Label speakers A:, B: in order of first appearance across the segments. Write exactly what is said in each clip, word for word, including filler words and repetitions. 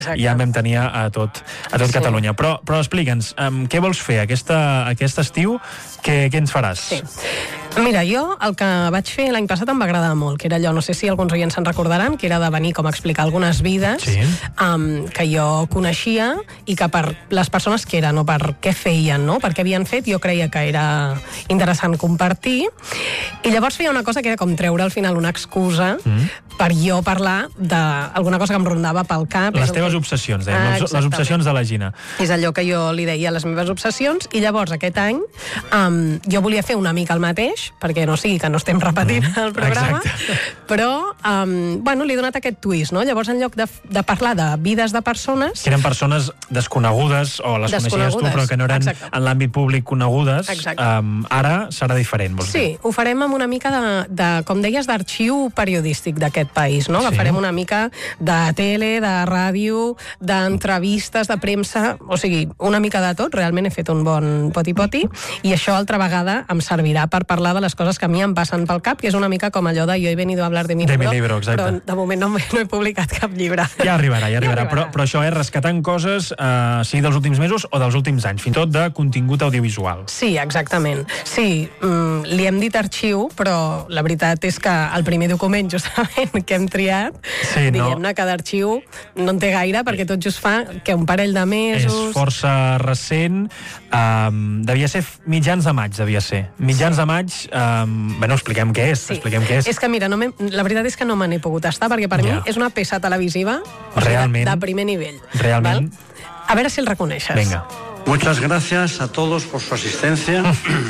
A: i ja en vam tenir a tot, a tot sí. Catalunya. Però, però explica'ns, um, què vols fer aquesta, aquest estiu? Què, què ens faràs?
B: Sí. Mira, jo el que vaig fer l'any passat em va agradar molt, que era allò, no sé si alguns oients se'n recordaran, que era de venir com a explicar algunes vides
A: sí.
B: um, que jo coneixia i que per les persones que eren o per què feien, no? Per què havien fet, jo creia que era interessant compartir. I llavors feia una cosa que era com treure al final una excusa mm. per jo parlar d'alguna cosa que em rondava pel cap.
A: Les teves obsessions, dèiem, ah, les obsessions de la Gina.
B: És allò que jo li deia, les meves obsessions, i llavors aquest any um, jo volia fer una mica el mateix, perquè no sigui que no estem repetint mm, el programa, exacte. Però um, bueno, li he donat aquest twist, no? Llavors, en lloc de, de parlar de vides de persones...
A: Que eren persones desconegudes, o les coneixies tu, però que no eren exacte. En l'àmbit públic conegudes, um, ara serà diferent, vols dir?
B: Sí, ho farem amb una mica de, de com deies, d'arxiu periodístic d'aquest país, no? Sí. Farem una mica de tele, de ràdio, d'entrevistes, de premsa, o sigui, una mica de tot. Realment he fet un bon poti-poti, i això altra vegada em servirà per parlar de les coses que a mi em passen pel cap, que és una mica com allò de jo he venido a hablar de mi libro,
A: de mi libro exacte.
B: Però de moment no, no he publicat cap llibre.
A: Ja arribarà, ja arribarà, ja arribarà. Però, però això és rescatant coses, eh, sigui dels últims mesos o dels últims anys, fins i tot de contingut audiovisual.
B: Sí, exactament. Sí, mm, li hem dit arxiu, però la veritat és que el primer document justament que hem triat, sí, diguem-ne no. que d'arxiu no en té gaire, perquè tot just fa que un parell de mesos...
A: És força recent, um, devia ser mitjans de maig, devia ser. Mitjans sí. de maig, um, bueno, expliquem què és, sí. expliquem què és.
B: És que mira, no la veritat és que no me n'he pogut estar, perquè per ja. mi és una peça televisiva
A: realment,
B: de, de primer nivell.
A: Realment.
B: Val? A veure si el reconeixes.
A: Venga.
C: Muchas gracias a todos por su asistencia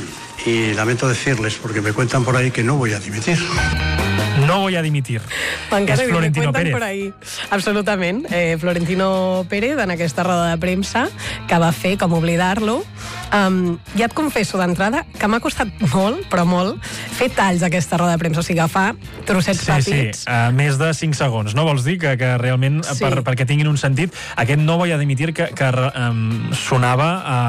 C: y lamento decirles, porque me cuentan por ahí que no voy a dimitir.
A: No voy a dimitir.
B: És
A: Florentino Pérez.
B: Por ahí. Absolutament. Eh, Florentino Pérez, en aquesta roda de premsa, que va fer, com oblidar-lo. Um, ja et confesso d'entrada que m'ha costat molt, però molt, fer talls d'aquesta roda de premsa, o sigui, agafar trossets
A: sí,
B: petits.
A: Sí, uh, més de cinc segons, no vols dir? Que, que realment, sí. per, perquè tinguin un sentit, aquest no voy a dimitir que, que um, sonava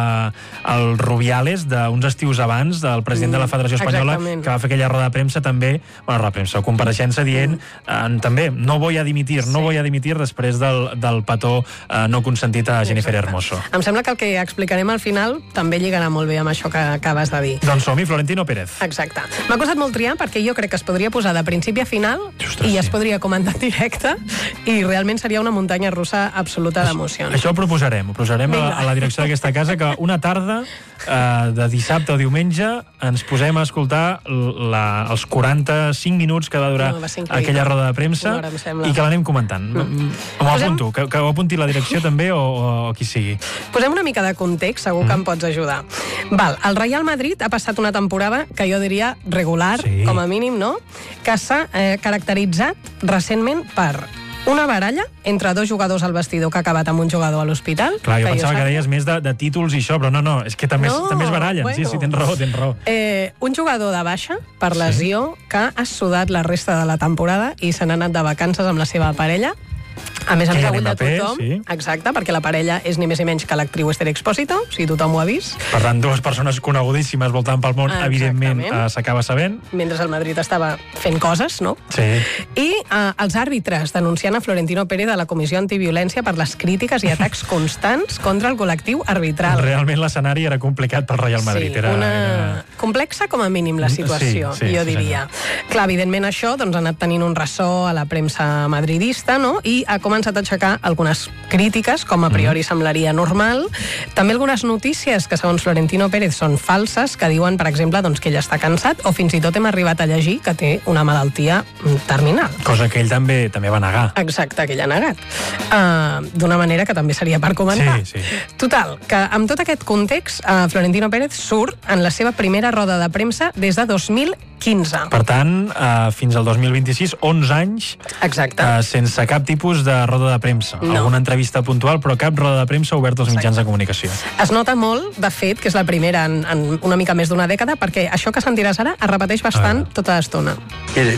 A: uh, al Rubiales d'uns estius abans, del president mm, de la Federació Espanyola, exactament. Que va fer aquella roda de premsa també, bueno, roda de premsa, compareixença dient, mm. uh, també, no voy a dimitir, sí. no voy a dimitir després del, del petó uh, no consentit a Jennifer Exacte. Hermoso.
B: Em sembla que el que explicarem al final també lligarà molt bé amb això que acabes de dir.
A: Doncs som-hi, Florentino Pérez.
B: Exacte. M'ha costat molt triar perquè jo crec que es podria posar de principi a final Ostres, i sí. es podria comentar en directe i realment seria una muntanya russa absoluta d'emocions.
A: Això ho proposarem, ho proposarem a, a la direcció d'aquesta casa, que una tarda eh, de dissabte o diumenge ens posem a escoltar la, els quaranta-cinc minuts que va durar no, va aquella roda de premsa hora, i que l'anem comentant. Mm. M'ho apunto, que, que ho apunti la direcció també o, o qui sigui.
B: Posem una mica de context, segur mm. que em pots ajudar. Val, el Real Madrid ha passat una temporada que jo diria regular, sí. com a mínim, no? Que s'ha eh, caracteritzat recentment per una baralla entre dos jugadors al vestidor que ha acabat amb un jugador a l'hospital.
A: Clar, jo que pensava jo que deies més de, de títols i això, però no, no, és que també, no, també es barallen. Bueno. Sí, sí, tens raó, tens raó.
B: Eh, un jugador de baixa per lesió sí. que ha sudat la resta de la temporada i se n'ha anat de vacances amb la seva parella. A més a més, avui de tothom, sí. exacte, perquè la parella és ni més ni menys que l'actriu Esther Expósito, o sigui, tothom ho ha vist.
A: Per tant, dues persones conegudíssimes voltant pel món, ah, evidentment, eh, s'acaba sabent.
B: Mentre el Madrid estava fent coses, no?
A: Sí.
B: I eh, els àrbitres denunciant a Florentino Pérez de la Comissió Antiviolència per les crítiques i atacs constants contra el col·lectiu arbitral.
A: Realment l'escenari era complicat pel Real Madrid.
B: Sí,
A: era,
B: una...
A: era...
B: complexa com a mínim la situació, sí, sí, jo diria. Sí, clar, evidentment això doncs, ha anat tenint un ressò a la premsa madridista, no? I ha començat a aixecar algunes crítiques, com a priori mm. semblaria normal. També algunes notícies que, segons Florentino Pérez, són falses, que diuen, per exemple, doncs, que ell està cansat, o fins i tot hem arribat a llegir que té una malaltia terminal.
A: Cosa que ell també també va negar.
B: Exacte, que ell ha negat. Uh, D'una manera que també seria per comentar.
A: Sí, sí.
B: Total, que amb tot aquest context, uh, Florentino Pérez surt en la seva primera roda de premsa des de dos mil quinze.
A: Per tant, uh, fins al dos mil vint-i-sis, onze anys
B: Exacte.
A: Uh, sense cap tipus de roda de premsa.
B: No.
A: Alguna entrevista puntual, però cap roda de premsa oberta als mitjans de comunicació.
B: Es nota molt, de fet, que és la primera en, en una mica més d'una dècada, perquè això que sentiràs ara es repeteix bastant ah. tota l'estona.
C: Mire.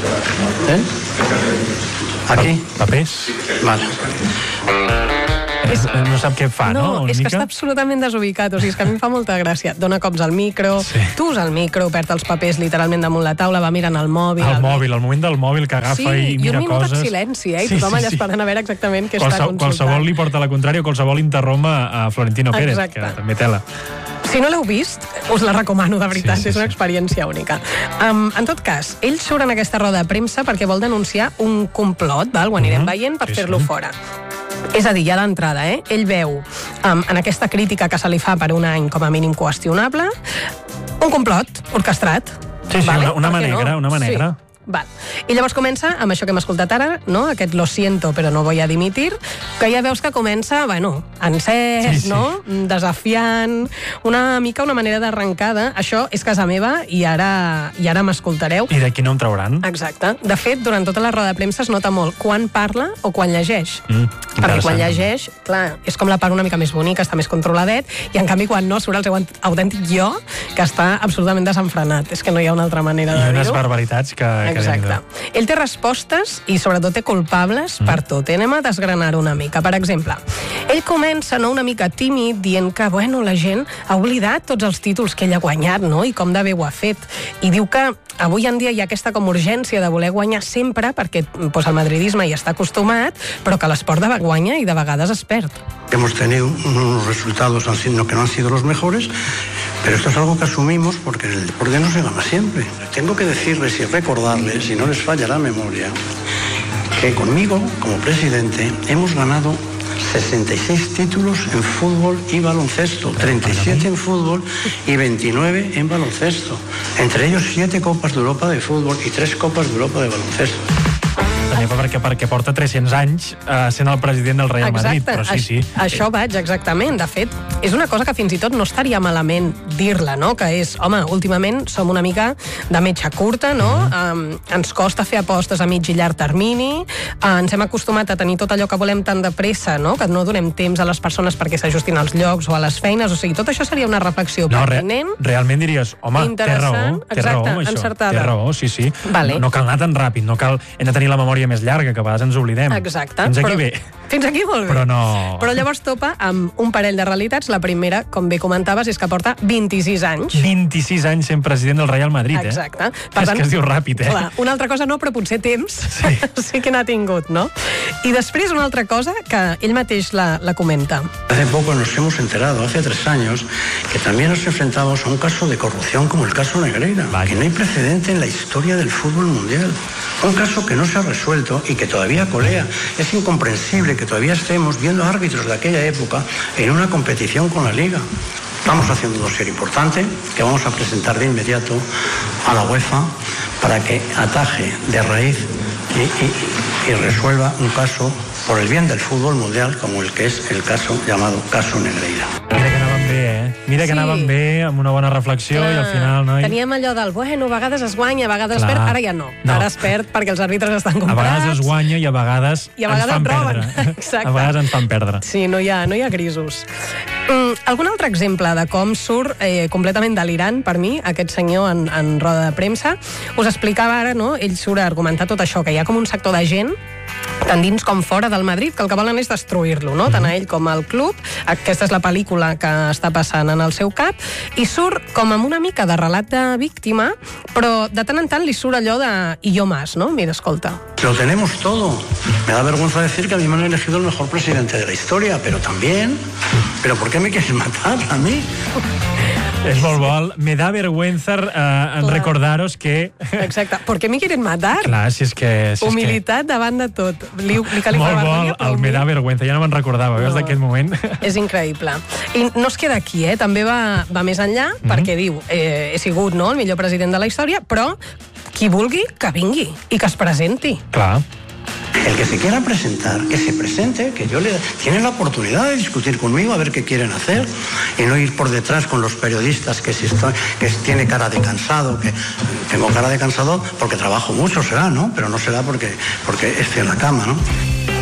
C: ¿Eh? ¿Aquí?
A: Papers?
C: Vale.
A: és, no sap què fa, no?
B: No, és
A: mica?
B: que està absolutament desubicat, o sigui, és que a mi em fa molta gràcia. Dona cops al micro, sí. tu usa el micro, perd els papers literalment damunt la taula, va mirant el mòbil...
A: El, el mòbil, el moment del mòbil que agafa
B: sí,
A: i mira coses... Sí, i un minut
B: de silenci, eh? I
A: sí,
B: tothom allà
A: sí, sí.
B: esperant a veure exactament què
A: Qualse,
B: està consultant.
A: Qualsevol li porta la contrària o qualsevol interromp a Florentino Pérez,
B: Exacte.
A: que també tela.
B: Si no l'heu vist, us la recomano, de veritat, sí, sí, és una
A: sí.
B: experiència única. Um, en tot cas, ell surt en aquesta roda de premsa perquè vol denunciar un complot, val? Ho anirem
A: Mm-hmm.
B: veient per
A: sí,
B: fer-lo
A: sí.
B: fora. És a dir, ja d'entrada, eh? Ell veu um, en aquesta crítica que se li fa per un any com a mínim qüestionable un complot orquestrat.
A: Sí, sí,
B: vale?
A: una, una mà
B: Per què
A: negra,
B: no?
A: una mà negra.
B: Sí. Val. I llavors comença amb això que hem escoltat ara, no? Aquest lo siento, però no voy a dimitir, que ja veus que comença, bueno, encès,
A: sí, sí.
B: no? Desafiant, una mica una manera d'arrencada. Això és casa meva i ara, i ara m'escoltareu.
A: I d'aquí no em trauran.
B: Exacte. De fet, durant tota la roda de premsa es nota molt quan parla o quan llegeix.
A: Mm,
B: Perquè quan llegeix, clar, és com la part una mica més bonica, està més controladet, i en canvi quan no surt el seu autèntic jo, que està absolutament desenfrenat. És que no hi ha una altra manera de dir-ho.
A: I unes barbaritats que...
B: Exacte. Ell té respostes i sobretot té culpables mm. per tot. I anem a desgranar una mica. Per exemple, ell comença no, una mica tímid dient que bueno, la gent ha oblidat tots els títols que ell ha guanyat, no? I com de bé ho ha fet. I diu que avui en dia hi ha aquesta com urgència de voler guanyar sempre perquè pues, el madridisme hi està acostumat, però que l'esport de guanya i de vegades es perd.
C: Hemos tenido unos resultados que no han sido los mejores, pero esto es algo que asumimos porque en el deporte no se gana siempre. Tengo que decirles y recordarles, si no les falla la memoria, que conmigo, como presidente, hemos ganado sesenta y seis títulos en fútbol y baloncesto, treinta y siete en fútbol y veintinueve en baloncesto. Entre ellos siete Copas de Europa de fútbol y tres Copas de Europa de baloncesto.
A: També perquè, perquè porta tres-cents anys eh, sent el president del Real Madrid,
B: Exacte.
A: però sí, sí.
B: A, això vaig, exactament. De fet, és una cosa que fins i tot no estaria malament dir-la, no? Que és, home, últimament som una mica de metxa curta, no? Mm-hmm. Um, ens costa fer apostes a mig i llarg termini, uh, ens hem acostumat a tenir tot allò que volem tan de pressa, no? Que no donem temps a les persones perquè s'ajustin als llocs o a les feines, o sigui, tot això seria una reflexió
A: no,
B: pertinent.
A: Re realment diries, home, té raó, té
B: exacte,
A: raó, això.
B: encertada.
A: Té raó, sí, sí.
B: Vale.
A: No, no cal anar tan ràpid, no cal... Hem de tenir la memòria més llarga, que a vegades ens oblidem.
B: Exacte.
A: Fins aquí
B: però,
A: bé.
B: Fins aquí molt bé.
A: Però no...
B: Però llavors topa amb un parell de realitats. La primera, com bé comentaves, és que porta vint-i-sis anys.
A: vint-i-sis anys sent president del Real Madrid, eh?
B: Exacte.
A: Per és tant, que es diu ràpid, eh?
B: Clar, una altra cosa no, però potser temps sí, sí que n'ha tingut, no? I després una altra cosa que ell mateix la, la comenta.
C: Hace poco nos hemos enterado, hace tres años, que también nos enfrentamos a un caso de corrupción como el caso Negreira, vale. Que no hay precedente en la historia del fútbol mundial. Un caso que no se ha resuelto y que todavía colea. Es incomprensible que todavía estemos viendo árbitros de aquella época en una competición con la Liga. Estamos haciendo un dossier importante que vamos a presentar de inmediato a la UEFA para que ataje de raíz y, y, y resuelva un caso por el bien del fútbol mundial como el que es el caso llamado caso Negreira.
A: Mira que anàvem bé, eh? Mira que sí. anàvem bé, amb una bona reflexió. Clar, i al final, no?
B: Teníem allò del, bueno, a vegades es guanya, a vegades Clar. es perd, ara ja no. no. Ara es perd perquè els àrbitres estan comprats.
A: A vegades es guanya i a vegades,
B: I a vegades
A: ens fan
B: roben.
A: perdre.
B: Exacte.
A: A vegades ens fan perdre.
B: Sí, no hi ha, no hi ha grisos. Mm, algun altre exemple de com surt eh, completament delirant, per mi, aquest senyor en, en roda de premsa? Us explicava ara, no? Ell surt a argumentar tot això, que hi ha com un sector de gent tant dins com fora del Madrid, que el que volen és destruir-lo, no? Tant a ell com al club. Aquesta és la pel·lícula que està passant en el seu cap, i surt com amb una mica de relat de víctima, però de tant en tant li surt allò de i jo más, no? Mira, escolta.
C: Lo tenemos todo. Me da vergüenza decir que a mí me han elegido el mejor presidente de la historia, pero también... ¿Pero por qué me quieren matar a mí?
A: És molt bo. Me da vergüenza eh, en recordaros que...
B: Exacte. ¿Por qué me quieren matar?
A: Clar, si és que... Si
B: Humilitat
A: és que...
B: davant de tot. Li, li
A: molt bo el, el me da vergüenza. Ja no me'n recordava, veus, no. d'aquest moment.
B: És increïble. I no es queda aquí, eh? També va, va més enllà, mm-hmm. perquè diu, eh, he sigut no, el millor president de la història, però qui vulgui, que vingui i que es presenti.
A: Clar.
C: El que se quiera presentar, que se presente, que yo le... Tienen la oportunidad de discutir conmigo a ver qué quieren hacer y no ir por detrás con los periodistas que si estoy, que tiene cara de cansado, que tengo cara de cansado porque trabajo mucho, será, ¿no? Pero no será porque, porque estoy en la cama, ¿no?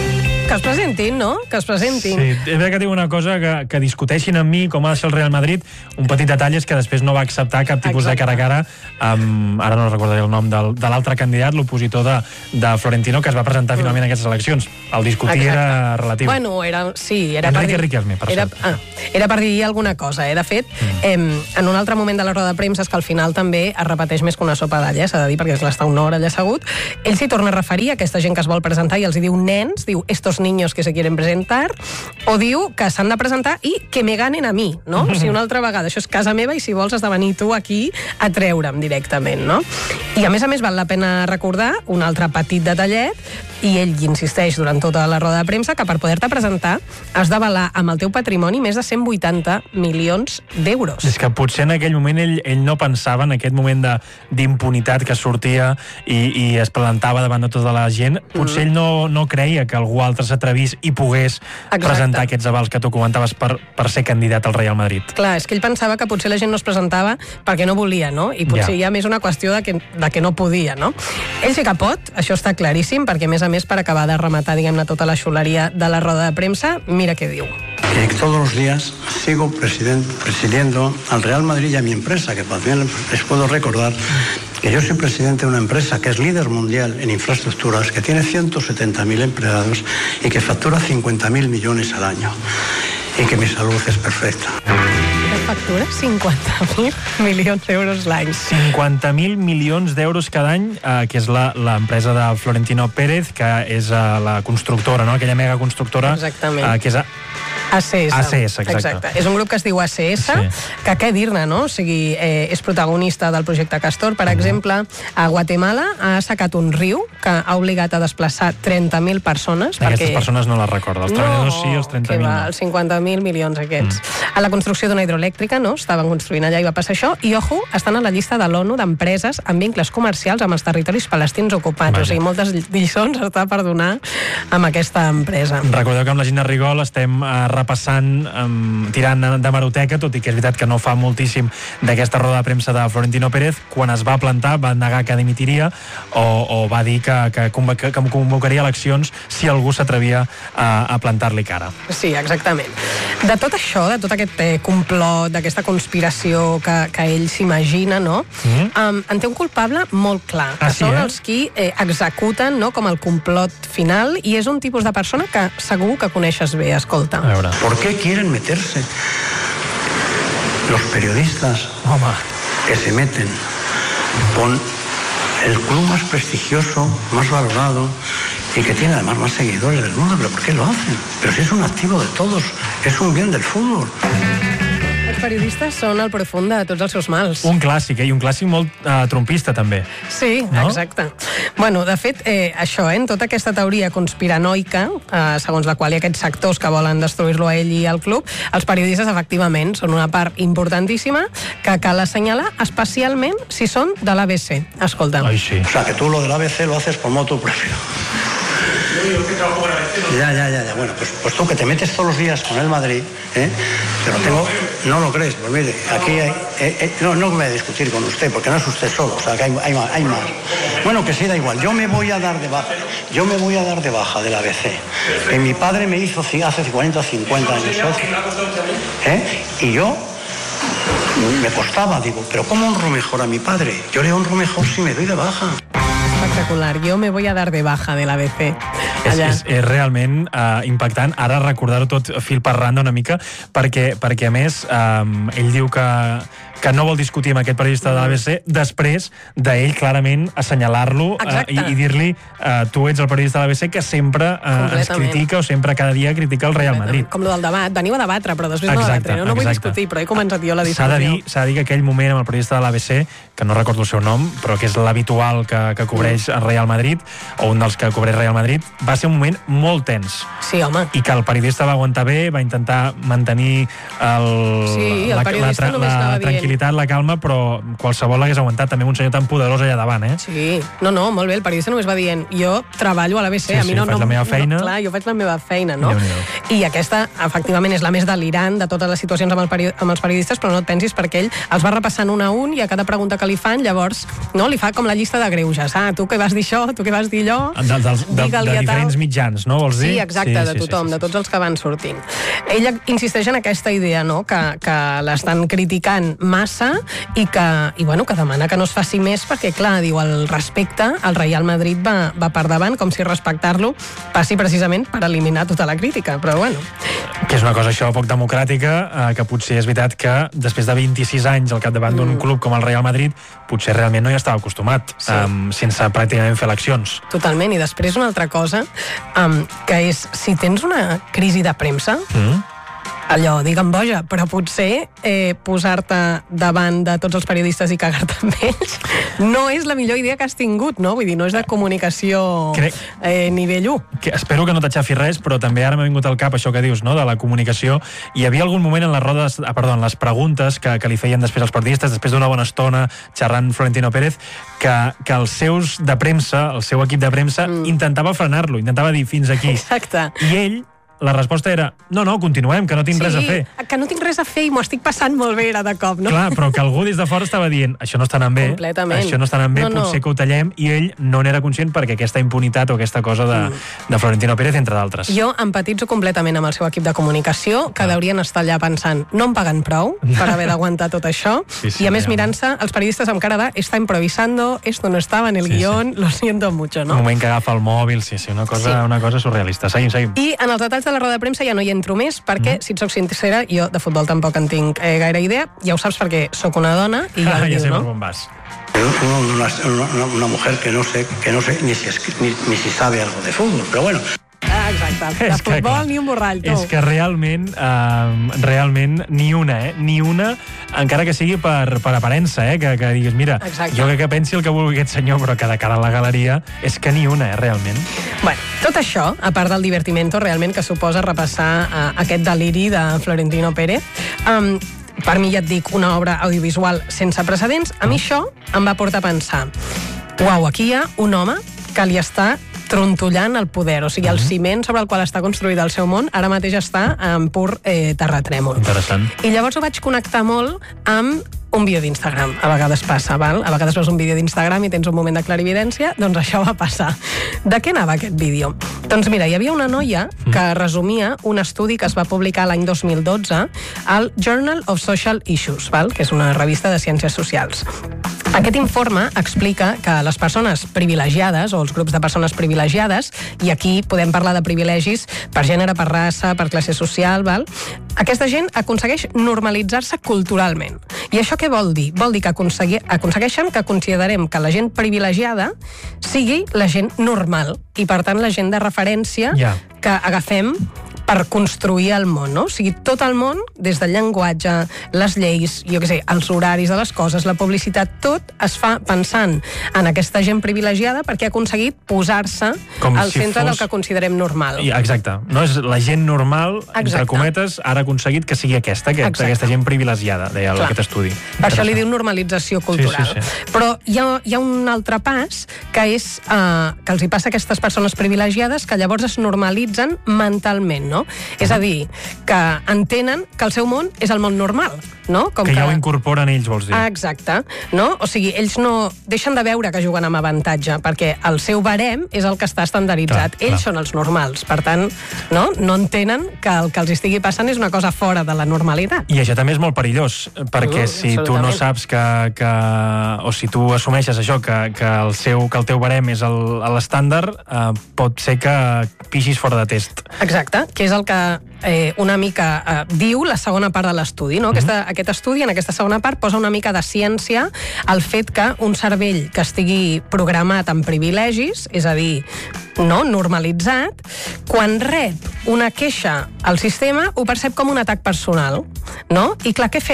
B: Que es presentin, no? Que es presentin.
A: Sí, és veritat que diu una cosa, que, que discuteixin amb mi com ha de ser el Real Madrid. Un petit detall és que després no va acceptar cap tipus Exacte. de cara a cara amb, ara no recordaré el nom del, de l'altre candidat, l'opositor de, de Florentino, que es va presentar mm. finalment a aquestes eleccions. El discutir Exacte. era relatiu.
B: Bueno, era, sí, era
A: Enrique
B: per dir...
A: Riquelme, per
B: era, ah, era per dir alguna cosa, eh? De fet, mm. eh, en un altre moment de la roda de premsa, és que al final també es repeteix més que una sopa d'alla, s'ha de dir, perquè està una hora allà assegut. Ell s'hi torna a referir a aquesta gent que es vol presentar i els hi diu nens, diu estos niños que se quieren presentar, o diu que s'han de presentar i que me ganen a mi, no? O sigui, una altra vegada, això és casa meva i si vols has de venir tu aquí a treure'm directament, no? I a més a més val la pena recordar un altre petit detallet, i ell insisteix durant tota la roda de premsa que per poder-te presentar has d'avalar amb el teu patrimoni més de cent vuitanta milions d'euros.
A: És que potser en aquell moment ell, ell no pensava en aquest moment d'impunitat que sortia i, i es plantava davant de tota la gent, potser mm. ell no, no creia que algú altre s'atrevís i pogués Exacte. presentar aquests avals que tu comentaves per, per ser candidat al Real Madrid.
B: Clar, és que ell pensava que potser la gent no es presentava perquè no volia, no? I potser ja. hi ha més una qüestió de que, de que no podia, no? Ell sí que pot, això està claríssim, perquè a més a més per acabar de rematar, diguem-ne, tota la xuleria de la roda de premsa, mira què diu.
C: Que todos los días sigo presidiendo al Real Madrid y a mi empresa, que también les puedo recordar que yo soy presidente de una empresa que es líder mundial en infraestructuras, que tiene ciento setenta mil empleados y que factura cincuenta mil millones al año. Y que mi salud es perfecta.
B: Factura cinquanta mil milions d'euros l'any.
A: cinquanta mil milions d'euros cada any, eh, que és l'empresa de Florentino Pérez, que és eh, la constructora, no? Aquella mega constructora.
B: Exactament.
A: Eh, que és a...
B: A C S.
A: A C S, exacte.
B: exacte. És un grup que es diu A C S, sí. que què dir-ne, no? O sigui, eh, és protagonista del projecte Castor. Per uh -huh. exemple, a Guatemala ha assecat un riu que ha obligat a desplaçar trenta mil persones.
A: Aquestes
B: perquè...
A: persones no les recordo. Els
B: no,
A: treballadors sí, els trenta mil
B: no. Els cinquanta mil milions aquests. Mm. A la construcció d'una hidroelèctrica, no? Estaven construint allà i va passar això. I, ojo, estan a la llista de l'ONU d'empreses amb vincles comercials amb els territoris palestins ocupats. Vaja. O sigui, moltes lliçons està per donar amb aquesta empresa.
A: Recordeu que amb la Gina Rigol estem eh, repassant, um, tirant de maroteca, tot i que és veritat que no fa moltíssim d'aquesta roda de premsa de Florentino Pérez. Quan es va plantar va negar que dimitiria o, o va dir que, que, que, que convocaria eleccions si algú s'atrevia a, a plantar-li cara.
B: Sí, exactament. De tot això, de tot aquest eh, complot, d'aquesta conspiració que, que ell s'imagina, no? Mm. Um, en té un culpable molt clar, que ah, sí, són eh? els qui eh, executen, no?, com el complot final, i és un tipus de persona que segur que coneixes bé, escolta.
A: A veure.
C: ¿Por qué quieren meterse los periodistas
A: Home.
C: que se meten con el club más prestigioso, más valorado y que tiene además más seguidores del mundo? ¿Pero por qué lo hacen? Pero si es un activo de todos, es un bien del fútbol.
B: Els periodistes són el profund de tots els seus mals.
A: Un clàssic, eh? I un clàssic molt uh, trompista, també.
B: Sí, no? Exacte. Bueno, de fet, eh, això, eh, en tota aquesta teoria conspiranoica, eh, segons la qual hi ha aquests sectors que volen destruir-lo a ell i al club, els periodistes, efectivament, són una part importantíssima que cal assenyalar, especialment si són de l'A B C. Escolta.
A: Ai, sí.
C: O sea, que tú lo del A B C lo haces por motu propio. Ya, ya, ya, ya. Bueno, pues, pues tú que te metes todos los días con el Madrid, ¿eh? Pero tengo... No lo crees, pues mire, aquí hay... Eh, eh, no, no voy a discutir con usted, porque no es usted solo, o sea, que hay, hay, hay más. Bueno, que sí, da igual. Yo me voy a dar de baja, yo me voy a dar de baja del A B C. Que mi padre me hizo hace cuarenta o cincuenta años. ¿Eh? Y yo... me costaba, digo, pero ¿cómo honro mejor a mi padre? Yo le honro mejor si me doy de baja.
B: Espectacular. Jo me voy a dar de baja de l'A B C.
A: És, és, és realment uh, impactant ara recordar-ho tot fil per randa una mica, perquè, perquè a més um, ell diu que, que no vol discutir amb aquest periodista de l'A B C després d'ell clarament assenyalar-lo uh, i, i dir-li uh, tu ets el periodista de l'A B C que sempre uh, ens critica o sempre cada dia critica el Real Madrid.
B: Com lo del debat, veniu a debatre però després exacte, no debatre, no, no vull discutir però he començat jo la discussió.
A: S'ha de dir, s'ha de dir que aquell moment amb el periodista de l'A B C, que no recordo el seu nom, però que és l'habitual que, que cobreix el Real Madrid, o un dels que cobreix Real Madrid, va ser un moment molt tens.
B: Sí, home.
A: I que el periodista va aguantar bé, va intentar mantenir el,
B: sí, el
A: la,
B: periodista
A: la, la, la tranquil·litat tranquil·litat, la calma, però qualsevol l'hagués aguantat, també un senyor tan poderós allà davant, eh?
B: Sí, no, no, molt bé, el periodista només va dient jo treballo a l'A B C,
A: sí,
B: a mi
A: sí,
B: no...
A: faig
B: no,
A: la meva feina.
B: No, clar, jo faig la meva feina, no? I aquesta, efectivament, és la més delirant de totes les situacions amb, el peri amb els periodistes, però no et pensis perquè ell els va repassant un a un i a cada pregunta que li fan, llavors, no, li fa com la llista de greuges. Ah, tu què vas dir això, tu què vas dir allò...
A: De, de, de, de, de diferents mitjans, no, vols dir?
B: Sí, exacte, sí, de tothom, sí, sí, sí. de tots els que van sortint. Ella insisteix en aquesta idea, no?, que, que l'estan criticant massa i que, i bueno, que demana que no es faci més perquè, clar, diu, el respecte, el Real Madrid va, va per davant, com si respectar-lo passi precisament per eliminar tota la crítica, però bueno.
A: Que és una cosa això poc democràtica, eh, que potser és veritat que després de vint-i-sis anys al capdavant d'un mm. club com el Real Madrid, potser realment no hi estava acostumat, sí. um, sense pràcticament fer eleccions.
B: Totalment, i després una altra cosa, um, que és, si tens una crisi de premsa, mm. allò, digue'm boja, però potser eh, posar-te davant de tots els periodistes i cagar-te amb ells no és la millor idea que has tingut, no? Vull dir, no és de comunicació Crec... eh, nivell u.
A: Que espero que no t'aixafi res, però també ara m'ha vingut al cap això que dius, no?, de la comunicació. Hi havia algun moment en les rodes, ah, perdó, en les preguntes que, que li feien després als periodistes, després d'una bona estona xerrant Florentino Pérez, que, que els seus de premsa, el seu equip de premsa, mm. intentava frenar-lo, intentava dir fins aquí.
B: Exacte.
A: I ell... la resposta era, no, no, continuem, que no tinc
B: sí,
A: res a fer.
B: que no tinc res a fer i m'ho estic passant molt bé ara de cop, no?
A: Clar, però que algú des de fora estava dient, això no està anant bé, això no està anant bé, no, no. potser que ho tallem, i ell no n'era conscient perquè aquesta impunitat o aquesta cosa de, mm. de Florentino Pérez, entre d'altres.
B: Jo empatitzo completament amb el seu equip de comunicació, que ah. deurien estar allà pensant, no em paguen prou per haver d'aguantar tot això, sí, sí, i a més ja. mirant-se els periodistes amb cara de, està improvisando, esto no estava en el sí, guión, sí. lo siento mucho, no?
A: Un moment que agafa el mòbil, sí, sí, una cosa, sí. una cosa surrealista. Seguim, seguim.
B: I en els detalls de la roda de premsa ja no hi entro més perquè, mm. si et soc sincera, jo de futbol tampoc en tinc eh, gaire idea. Ja ho saps perquè sóc una dona i ja
A: ah,
B: ho
A: ja
B: diu,
A: sé
B: no?
A: per on vas.
C: Una, una, una mujer que no sé, que no sé ni, si es, ni, ni si sabe algo de fútbol, però bueno.
B: Ah, exacte. De futbol clar, ni un borrall, tu.
A: És que realment, eh, realment, ni una, eh? Ni una, encara que sigui per, per aparença, eh? Que, que diguis, mira, exacte. jo crec que pensi el que vulgui aquest senyor, però que de cara a la galeria, és que ni una, eh, realment.
B: Bueno, tot això, a part del divertimento, realment, que suposa repassar eh, aquest deliri de Florentino Pérez, um, per mi, ja et dic, una obra audiovisual sense precedents, a mi això em va portar a pensar, uau, aquí hi ha un home que li està trontollant el poder, o sigui, el ciment sobre el qual està construït el seu món, ara mateix està en pur eh, terratrèmol.
A: Interessant.
B: I llavors ho vaig connectar molt amb un vídeo d'Instagram. A vegades passa, val? A vegades veus un vídeo d'Instagram i tens un moment de clarividència, doncs això va passar. De què anava aquest vídeo? Doncs mira, hi havia una noia que resumia un estudi que es va publicar l'any dos mil dotze al Journal of Social Issues, val? Que és una revista de ciències socials. Aquest informe explica que les persones privilegiades, o els grups de persones privilegiades, i aquí podem parlar de privilegis per gènere, per raça, per classe social, val? Aquesta gent aconsegueix normalitzar-se culturalment. I això què vol dir? Vol dir que aconsegueixen que considerem que la gent privilegiada sigui la gent normal, i per tant la gent de referència yeah. que agafem per construir el món, no? O sigui, tot el món, des del llenguatge, les lleis, jo què sé, els horaris de les coses, la publicitat, tot es fa pensant en aquesta gent privilegiada perquè ha aconseguit posar-se
A: com
B: al
A: si
B: centre
A: fos...
B: del que considerem normal.
A: Exacte. No és la gent normal, exacte. entre cometes, ara ha aconseguit que sigui aquesta, aquest, aquesta gent privilegiada, deia Clar. aquest estudi.
B: Per això li diu normalització cultural. Sí, sí, sí. Però hi ha, hi ha un altre pas, que és uh, que els hi passa a aquestes persones privilegiades que llavors es normalitzen mentalment, no? És a dir, que entenen que el seu món és el món normal, no? Com
A: que, que ja
B: ho
A: incorporen ells, vols dir?
B: Exacte, no? O sigui, ells no deixen de veure que juguen amb avantatge, perquè el seu barem és el que està estandarditzat. Clar, ells clar. són els normals, per tant, no? no entenen que el que els estigui passant és una cosa fora de la normalitat.
A: I això també és molt perillós, perquè uh, si tu no saps que, que... o si tu assumeixes això, que, que, el, seu, que el teu barem és l'estàndard, eh, pot ser que pixis fora de test.
B: Exacte, que és el que eh, una mica eh, diu la segona part de l'estudi, no? Aquesta, mm-hmm. Aquest estudi, en aquesta segona part, posa una mica de ciència al fet que un cervell que estigui programat amb privilegis, és a dir, no, normalitzat, quan rep una queixa al sistema ho percep com un atac personal, no? I clar, què fem?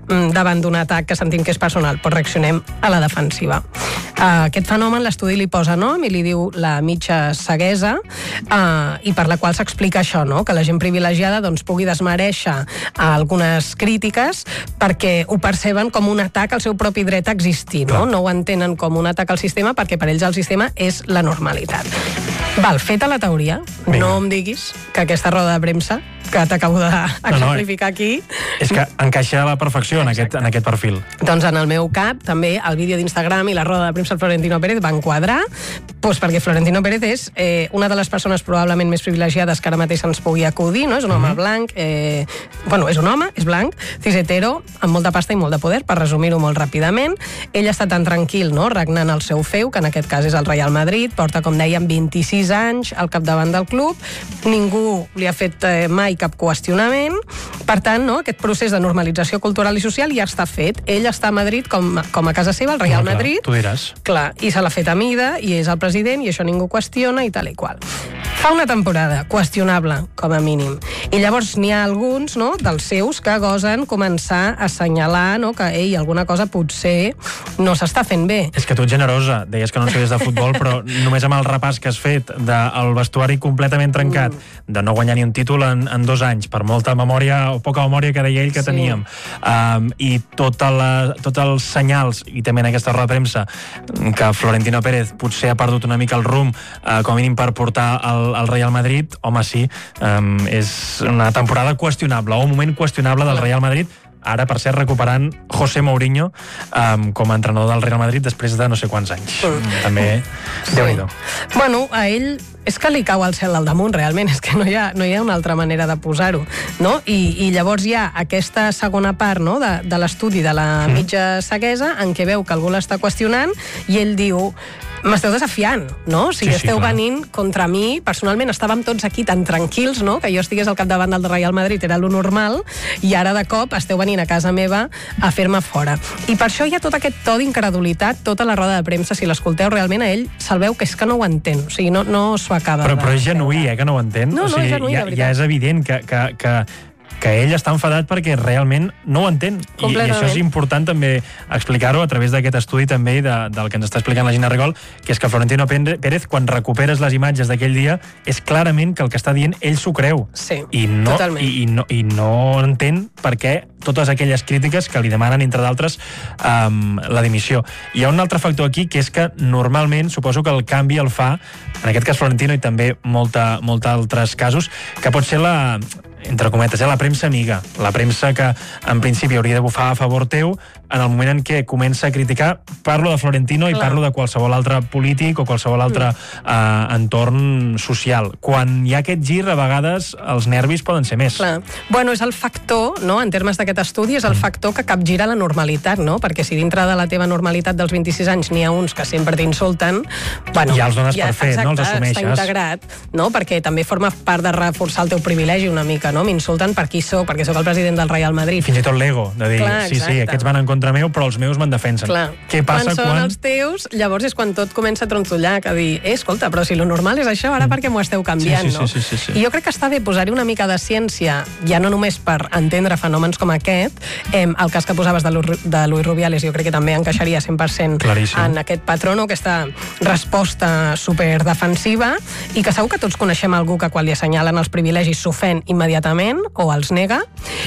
B: davant d'un atac que sentim que és personal, però reaccionem a la defensiva. Uh, aquest fenomen l'estudi li posa nom i li diu la mitja ceguesa, uh, i per la qual s'explica això, no? Que la gent privilegiada doncs, pugui desmereixer algunes crítiques perquè ho perceben com un atac al seu propi dret a existir, no? No ho entenen com un atac al sistema perquè per ells el sistema és la normalitat. Val, feta la teoria, Vinga. No em diguis que aquesta roda de premsa que t'acabo d'exemplificar no, no, aquí...
A: És que encaixa a la perfecció en aquest, en aquest perfil.
B: Doncs en el meu cap, també, el vídeo d'Instagram i la roda de premsa del Florentino Pérez van quadrar, doncs perquè Florentino Pérez és eh, una de les persones probablement més privilegiades que ara mateix ens pugui acudir, no? És un home mm-hmm. blanc, eh, bueno, és un home, és blanc, cis hetero, amb molta pasta i molt de poder, per resumir-ho molt ràpidament. Ell està tan tranquil, no?, regnant el seu feu, que en aquest cas és el Real Madrid, porta, com dèiem, vint-i-sis anys al capdavant del club, ningú li ha fet eh, mai cap qüestionament, per tant, no, aquest procés de normalització cultural i social ja està fet. Ell està a Madrid com, com a casa seva, al Real
A: no, clar,
B: Madrid.
A: Tu diràs.
B: Clar, i se l'ha fet a mida, i és el president, i això ningú qüestiona, i tal i qual. Fa una temporada, qüestionable, com a mínim. I llavors n'hi ha alguns, no, dels seus que gosen començar a assenyalar, no, que, ei, alguna cosa potser no s'està fent bé.
A: És que tu ets generosa, deies que no en sabies de futbol, però només amb el repàs que has fet del vestuari completament trencat, mm. de no guanyar ni un títol en, en dos anys, per molta memòria o poca memòria que deia ell que sí. teníem, um, i tota la, tots els senyals, i també en aquesta roda de premsa, que Florentino Pérez potser ha perdut una mica el rumb, uh, com a mínim per portar el, el Real Madrid, home, sí, um, és una temporada qüestionable, o un moment qüestionable del Real Madrid, ara, per cert, recuperant José Mourinho um, com a entrenador del Real Madrid després de no sé quants anys. Mm. També, sí. Déu-n'hi-do.
B: Bueno, a ell és que li cau al cel al damunt, realment, és que no hi ha, no hi ha una altra manera de posar-ho, no? I, i llavors hi ha aquesta segona part, no?, de, de l'estudi de la mm. mitja ceguesa, en què veu que algú l'està qüestionant, i ell diu... M'esteu desafiant, no? O sigui, sí, sí, esteu clar. venint contra mi. Personalment estàvem tots aquí tan tranquils, no?, que jo estigués al capdavant del Real Madrid era lo normal, i ara de cop esteu venint a casa meva a fer-me fora. I per això hi ha tot aquest to d'incredulitat, tota la roda de premsa, si l'escolteu realment a ell, se'l veu que és que no ho entén. O sigui, no, no s'ho acaba.
A: Però, però és genuí, eh, que no ho entén.
B: No,
A: o sigui,
B: no, és genuí,
A: ja, ja és evident que... que, que que ell està enfadat perquè realment no ho entén. I, i això és important també explicar-ho a través d'aquest estudi també de, del que ens està explicant la Gina Rigol, que és que Florentino Pérez, quan recuperes les imatges d'aquell dia, és clarament que el que està dient ell s'ho creu.
B: Sí,
A: I no,
B: totalment.
A: I, i, no, I no entén per què totes aquelles crítiques que li demanen, entre d'altres, um, la dimissió. Hi ha un altre factor aquí, que és que normalment, suposo que el canvi el fa, en aquest cas Florentino i també molta, molta altres casos, que pot ser la... entre cometes, eh, la premsa amiga, la premsa que en principi hauria de bufar a favor teu en el moment en què comença a criticar. Parlo de Florentino Clar. i parlo de qualsevol altre polític o qualsevol altre mm. eh, entorn social. Quan hi ha aquest gir, a vegades els nervis poden ser més.
B: Clar. Bueno, és el factor, no?, en termes d'aquest estudi, és el mm. factor que capgira la normalitat, no? Perquè si dintre de la teva normalitat dels vint-i-sis anys n'hi ha uns que sempre t'insulten, bueno...
A: Ja els dones ja, per fet,
B: exacte,
A: no? Els assumeixes.
B: Està integrat, no? Perquè també forma part de reforçar el teu privilegi una mica, no? M'insulten per qui sóc, perquè sóc el president del Real Madrid.
A: Fins i tot l'ego, de dir, Clar, sí, sí, aquests van en contra meu, però els meus me'n defensen.
B: Clar.
A: Què passa
B: quan... Quan són els teus, llavors és quan tot comença a trontollar, que dir, eh, escolta, però si lo normal és això, ara mm. perquè m'ho esteu canviant,
A: sí, sí,
B: no?
A: Sí, sí, sí, sí.
B: I jo crec que està bé posar-hi una mica de ciència, ja no només per entendre fenòmens com aquest, eh, el cas que posaves de Luis Rubiales, jo crec que també encaixaria cent per cent Claríssim. en aquest patró, no? Aquesta resposta superdefensiva, i que segur que tots coneixem algú que quan li assenyalen els privilegis s'ofèn immediatament o els nega,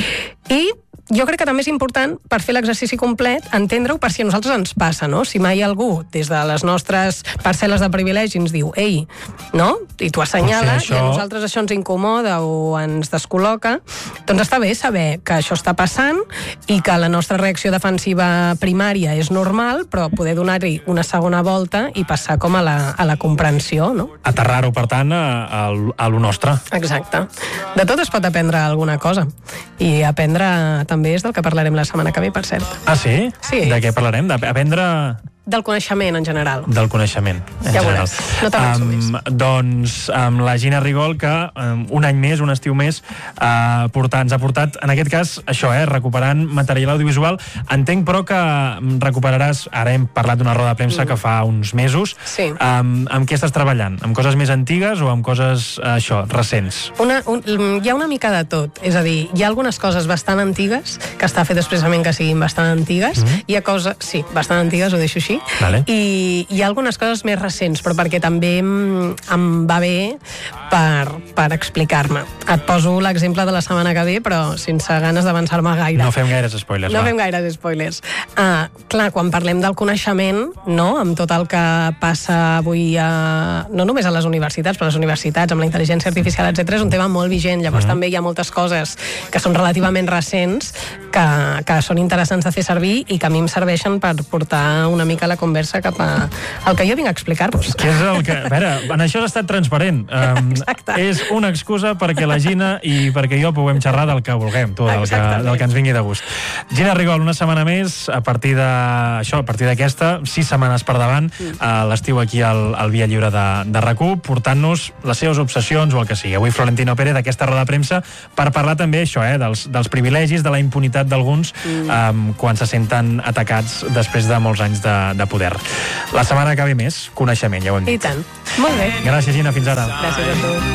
B: i jo crec que també és important, per fer l'exercici complet, entendre-ho per si a nosaltres ens passa, no? Si mai algú, des de les nostres parcel·les de privilegi, ens diu, ei, no? I t'ho assenyala, això... i a nosaltres això ens incomoda o ens descol·loca, doncs està bé saber que això està passant i que la nostra reacció defensiva primària és normal, però poder donar-hi una segona volta i passar com a la, a la comprensió, no?
A: Aterrar-ho, per tant, a, a, a lo nostre.
B: Exacte. De tot es pot aprendre alguna cosa. I aprendre també és del que parlarem la setmana que ve, per cert.
A: Ah, sí?
B: Sí.
A: De què parlarem? D'aprendre...
B: del coneixement, en general.
A: Del coneixement, en
B: ja
A: general.
B: No t'avanço um, més.
A: Doncs amb la Gina Rigol, que um, un any més, un estiu més, uh, portar, ens ha portat, en aquest cas, això, eh, recuperant material audiovisual. Entenc, però, que recuperaràs, ara hem parlat d'una roda de premsa mm. que fa uns mesos.
B: Sí.
A: Um, amb què estàs treballant? Amb coses més antigues o amb coses, uh, això, recents?
B: Una, un, hi ha una mica de tot. És a dir, hi ha algunes coses bastant antigues, que està fet expressament que siguin bastant antigues. Mm. Hi ha coses, sí, bastant antigues, ho deixo així.
A: Vale.
B: I hi ha algunes coses més recents, però perquè també em, em va bé per, per explicar-me. Et poso l'exemple de la setmana que ve, però sense ganes d'avançar-me gaire.
A: No fem gaires spoilers,
B: No
A: va.
B: fem gaires spoilers. Uh, clar, quan parlem del coneixement, no?, amb tot el que passa avui a, no només a les universitats, però a les universitats, amb la intel·ligència artificial, etcètera, és un tema molt vigent. Llavors mm. també hi ha moltes coses que són relativament recents que, que són interessants de fer servir i que a mi em serveixen per portar una mica la conversa cap a el que jo vinc a explicar-vos.
A: Que és el que... A veure, en això has estat transparent. Um,
B: Exacte.
A: És una excusa perquè la Gina i perquè jo puguem xerrar del que vulguem, tu, del que, del que ens vingui de gust. Gina Rigol, una setmana més, a partir de això, a partir d'aquesta, sis setmanes per davant, mm. a l'estiu aquí al, al Via Lliure de, de RAC u, portant-nos les seves obsessions o el que sigui. Avui Florentino Pérez, d'aquesta roda de premsa, per parlar també això, eh, dels, dels privilegis, de la impunitat d'alguns mm. um, quan se senten atacats després de molts anys de, de poder. La setmana que ve més, coneixement, ja ho hem dit.
B: I tant. Molt bé.
A: Gràcies, Gina, fins ara.
B: Gràcies a tu.